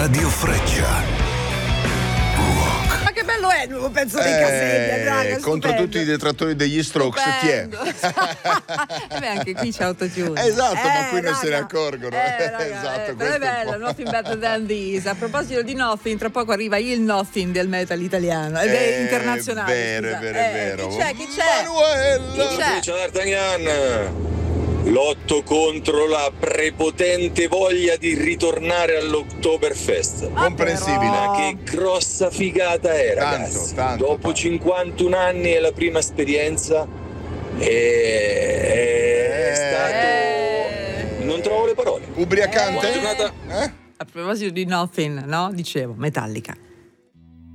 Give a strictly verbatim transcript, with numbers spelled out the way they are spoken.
Radio Freccia. Ma che bello è il nuovo pezzo dei Eh, Casegna, raga, contro stupendo. tutti i detrattori degli Strokes, chi è? Beh, anche qui c'è autotune. Esatto, ma Eh, qui non se ne raga. accorgono. Eh, raga, Esatto, eh, però questo è un bello, po'. Nothing Better Than This. A proposito di Nothing, tra poco arriva il Nothing del metal italiano, ed è Eh, internazionale. vero, scusa. è vero, Eh, è vero. Chi c'è? Chi c'è? Manuela! Chi c'è? Ciao D'Artagnan, lotto contro la prepotente voglia di ritornare all'Oktoberfest. Comprensibile. Ma che grossa figata è, Tanto, ragazzi. tanto, Dopo tanto. cinquantuno anni è la prima esperienza e è stato... non trovo le parole. Ubriacante? Buona giornata. Eh? A proposito di Nothing, no? Dicevo, Metallica.